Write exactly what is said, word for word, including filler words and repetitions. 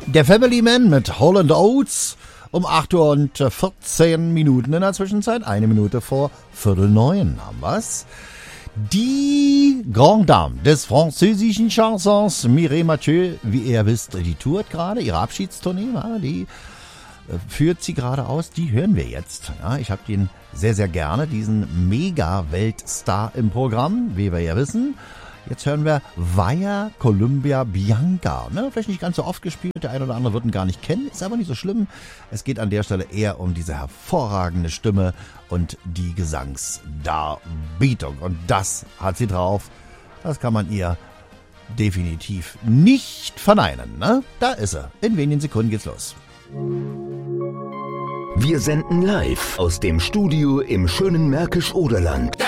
Der Family Man mit Holland Oates um acht Uhr und vierzehn Minuten in der Zwischenzeit. Eine Minute vor Viertel neun haben wir's. Die Grande Dame des französischen Chansons, Mireille Mathieu, wie ihr wisst, die tourt gerade, ihre Abschiedstournee, die führt sie gerade aus, die hören wir jetzt. Ja, ich habe den sehr, sehr gerne, diesen Mega-Weltstar im Programm, wie wir ja wissen. Jetzt hören wir Via Columbia Bianca. Ne? Vielleicht nicht ganz so oft gespielt, der eine oder andere wird ihn gar nicht kennen, ist aber nicht so schlimm. Es geht an der Stelle eher um diese hervorragende Stimme und die Gesangsdarbietung. Und das hat sie drauf. Das kann man ihr definitiv nicht verneinen. Ne? Da ist sie. In wenigen Sekunden geht's los. Wir senden live aus dem Studio im schönen Märkisch-Oderland.